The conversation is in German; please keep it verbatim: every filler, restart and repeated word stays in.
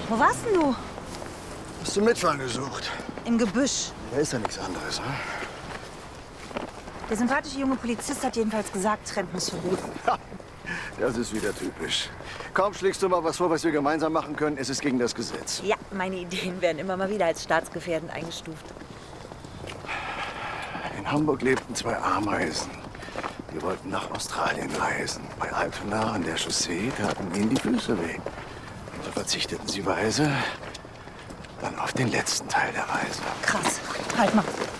Wo warst denn du? Hast du Mitfahren gesucht? Im Gebüsch. Da ist ja nichts anderes, ne? Der sympathische junge Polizist hat jedenfalls gesagt, Trennten ist verboten. Das ist wieder typisch. Kaum schlägst du mal was vor, was wir gemeinsam machen können, ist es gegen das Gesetz. Ja, meine Ideen werden immer mal wieder als staatsgefährdend eingestuft. In Hamburg lebten zwei Ameisen. Die wollten nach Australien reisen. Bei Altona an der Chaussee taten ihnen die Füße weh. So verzichteten sie weise dann auf den letzten Teil der Reise. Krass. Halt mal.